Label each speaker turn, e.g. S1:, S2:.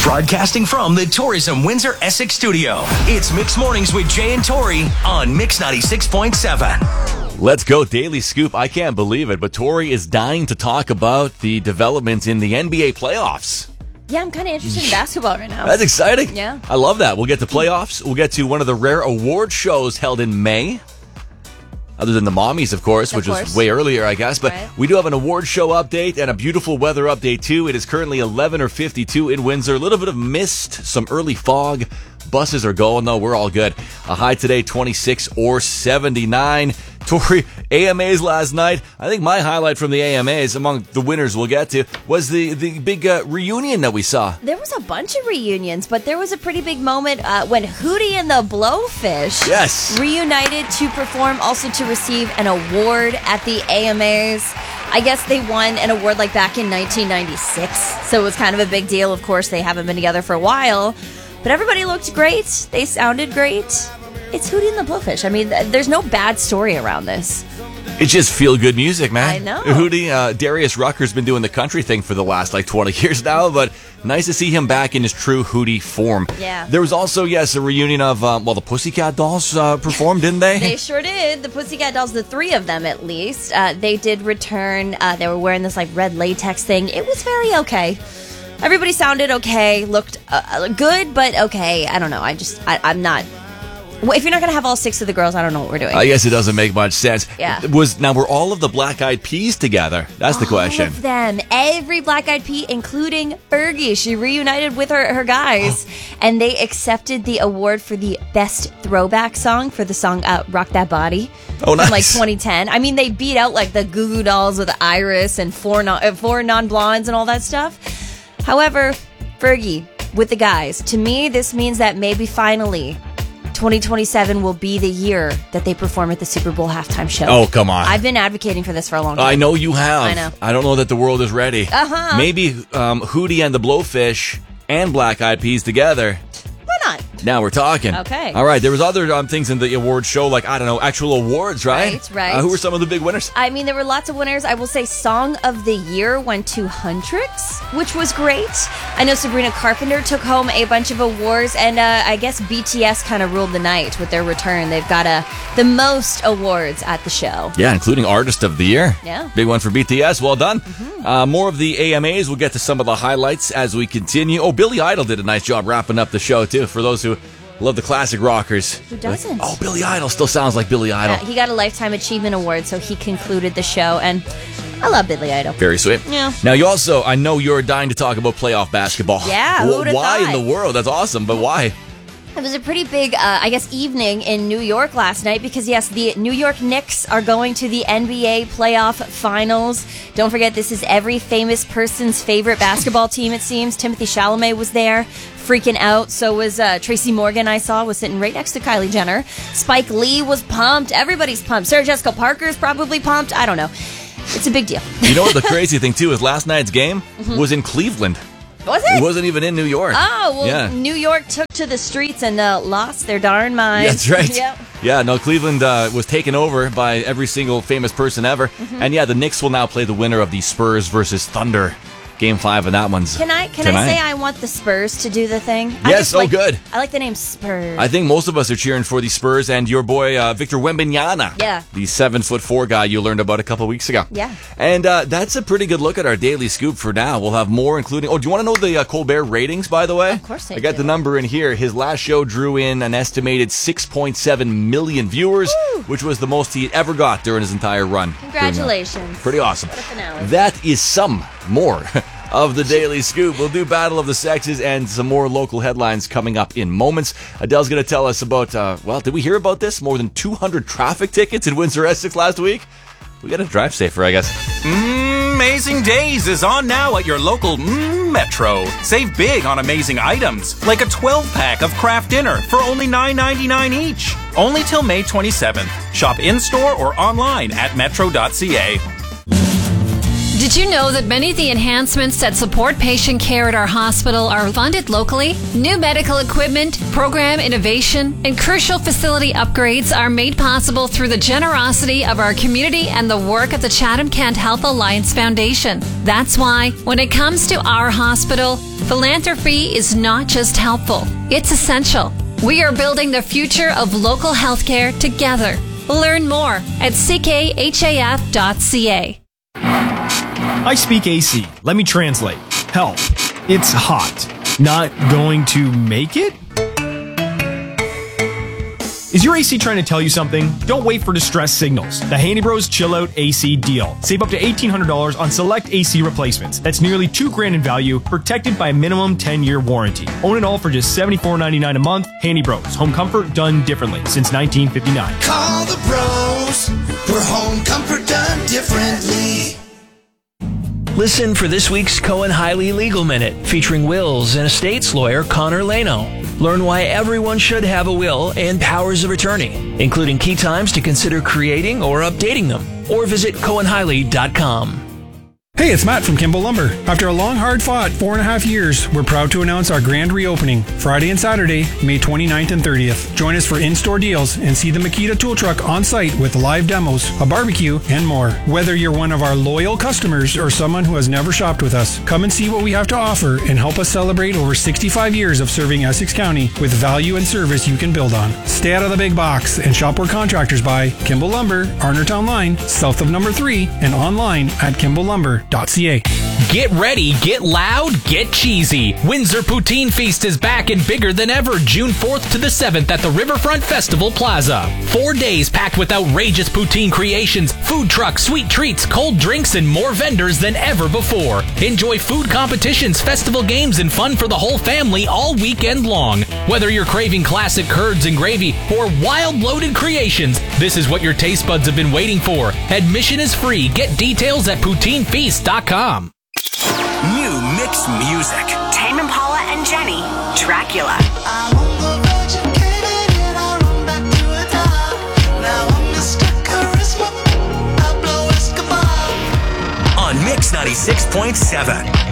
S1: Broadcasting from the Tourism Windsor Essex studio, it's Mix Mornings with Jay and Tori on Mix 96.7.
S2: Let's go, Daily Scoop. I can't believe it, but Tori is dying to talk about the developments in the NBA playoffs.
S3: Yeah, I'm kind of interested in basketball right now.
S2: That's exciting.
S3: Yeah.
S2: I love that. We'll get to playoffs. We'll get to one of the rare award shows held in May. Other than the Mommies, of course, which was way earlier, I guess. But we do have an award show update and a beautiful weather update, too. It is currently 11:52 in Windsor. A little bit of mist, some early fog. Buses are going, though. We're all good. A high today, 26 or 79. Tori, AMAs last night. I think my highlight from the AMAs, among the winners we'll get to, was the big reunion that we saw.
S3: There was a bunch of reunions, but there was a pretty big moment when Hootie and the Blowfish reunited to perform, also to receive an award at the AMAs. I guess they won an award like back in 1996, so it was kind of a big deal. Of course, they haven't been together for a while, but everybody looked great. They sounded great. It's Hootie and the Blowfish. I mean, there's no bad story around this.
S2: It's just feel-good music, man.
S3: I know.
S2: Hootie, Darius Rucker's been doing the country thing for the last, 20 years now, but nice to see him back in his true Hootie form.
S3: Yeah.
S2: There was also, a reunion of, the Pussycat Dolls performed, didn't they?
S3: They sure did. The Pussycat Dolls, the three of them at least, they did return. They were wearing this, red latex thing. It was very okay. Everybody sounded okay, looked good, but okay. I don't know. I'm not... Well, if you're not going to have all six of the girls, I don't know what we're doing.
S2: I guess it doesn't make much sense.
S3: Yeah.
S2: Were all of the Black Eyed Peas together? That's the question.
S3: All of them. Every Black Eyed Pea, including Fergie. She reunited with her guys. And they accepted the award for the best throwback song for the song Rock That Body.
S2: Oh, nice.
S3: From 2010. I mean, they beat out the Goo Goo Dolls with Iris and four non-blondes and all that stuff. However, Fergie with the guys. To me, this means that maybe finally 2027 will be the year that they perform at the Super Bowl halftime show.
S2: Oh, come on.
S3: I've been advocating for this for a long time.
S2: I know you have.
S3: I know.
S2: I don't know that the world is ready.
S3: Uh-huh.
S2: Maybe Hootie and the Blowfish and Black Eyed Peas together.
S3: Why not?
S2: Now we're talking.
S3: Okay.
S2: All right. There was other things in the award show, actual awards, right?
S3: Right.
S2: Who were some of the big winners?
S3: I mean, there were lots of winners. I will say Song of the Year went to Huntrix, which was great. I know Sabrina Carpenter took home a bunch of awards, and I guess BTS kind of ruled the night with their return. They've got the most awards at the show.
S2: Yeah, including Artist of the Year.
S3: Yeah.
S2: Big one for BTS. Well done. More of the AMAs. We'll get to some of the highlights as we continue. Oh, Billy Idol did a nice job wrapping up the show, too, for those who love the classic rockers.
S3: Who doesn't?
S2: Billy Idol still sounds like Billy Idol.
S3: Yeah, he got a Lifetime Achievement Award, so he concluded the show, and I love Billy Idol.
S2: Very sweet.
S3: Yeah.
S2: Now, you also, I know you're dying to talk about playoff basketball.
S3: Yeah, who would've
S2: Why
S3: thought?
S2: in the world? That's awesome, but why?
S3: It was a pretty big, evening in New York last night because, yes, the New York Knicks are going to the NBA playoff finals. Don't forget, this is every famous person's favorite basketball team, it seems. Timothy Chalamet was there, freaking out. So was Tracy Morgan, I saw, was sitting right next to Kylie Jenner. Spike Lee was pumped. Everybody's pumped. Sarah Jessica Parker's probably pumped. I don't know. It's a big deal.
S2: You know what the crazy thing, too, is last night's game was in Cleveland.
S3: Was it?
S2: It wasn't even in New York.
S3: Oh, well,
S2: yeah.
S3: New York took to the streets and lost their darn minds.
S2: That's right.
S3: Yep.
S2: Yeah, no, Cleveland was taken over by every single famous person ever. And yeah, the Knicks will now play the winner of the Spurs versus Thunder. Game 5, and that one's
S3: Can I say I want the Spurs to do the thing?
S2: Yes, good.
S3: I like the name Spurs.
S2: I think most of us are cheering for the Spurs and your boy Victor Wembanyama.
S3: Yeah.
S2: The 7'4" guy you learned about a couple weeks ago.
S3: Yeah.
S2: And that's a pretty good look at our daily scoop for now. We'll have more, including... Oh, do you want to know the Colbert ratings, by the way?
S3: Of course I
S2: got
S3: do.
S2: the number in here. His last show drew in an estimated 6.7 million viewers, which was the most he ever got during his entire run.
S3: Congratulations.
S2: Pretty awesome.
S3: What a finale.
S2: That is some more of the Daily Scoop. We'll do Battle of the Sexes and some more local headlines coming up in moments. Adele's going to tell us about, did we hear about this? More than 200 traffic tickets in Windsor, Essex last week? We got to drive safer, I guess.
S4: Amazing Days is on now at your local Metro. Save big on amazing items, like a 12-pack of Kraft Dinner for only $9.99 each. Only till May 27th. Shop in-store or online at metro.ca.
S5: Did you know that many of the enhancements that support patient care at our hospital are funded locally? New medical equipment, program innovation, and crucial facility upgrades are made possible through the generosity of our community and the work of the Chatham-Kent Health Alliance Foundation. That's why, when it comes to our hospital, Philanthropy is not just helpful, it's essential. We are building the future of local healthcare together. Learn more at ckhaf.ca.
S6: I speak AC. Let me translate. Help. It's hot. Not going to make it? Is your AC trying to tell you something? Don't wait for distress signals. The Handy Bros Chill Out AC deal. Save up to $1,800 on select AC replacements. That's nearly $2,000 in value, protected by a minimum 10-year warranty. Own it all for just $74.99 a month. Handy Bros. Home comfort done differently since 1959.
S7: Call the bros. We're home comfort done differently.
S8: Listen for this week's Cohen Hiley Legal Minute, featuring wills and estates lawyer Connor Leno. Learn why everyone should have a will and powers of attorney, including key times to consider creating or updating them. Or visit CohenHiley.com.
S9: Hey, it's Matt from Kimball Lumber. After a long, hard-fought 4.5 years, we're proud to announce our grand reopening, Friday and Saturday, May 29th and 30th. Join us for in-store deals and see the Makita tool truck on site with live demos, a barbecue, and more. Whether you're one of our loyal customers or someone who has never shopped with us, come and see what we have to offer and help us celebrate over 65 years of serving Essex County with value and service you can build on. Stay out of the big box and shop where contractors buy. Kimball Lumber, Arnertown Line, south of number 3, and online at KimballLumber.ca.
S10: Get ready, get loud, get cheesy. Windsor Poutine Feast is back and bigger than ever, June 4th to the 7th at the Riverfront Festival Plaza. 4 days packed with outrageous poutine creations, food trucks, sweet treats, cold drinks, and more vendors than ever before. Enjoy food competitions, festival games, and fun for the whole family all weekend long. Whether you're craving classic curds and gravy or wild loaded creations, this is what your taste buds have been waiting for. Admission is free. Get details at poutinefeast.com.
S1: New mixed music.
S11: Tame Impala and Jenny, Dracula.
S7: I'm on the verge of getting it. I run back to the top. Now I'm Mr. Charisma. Pablo Escobar.
S1: On Mix 96.7.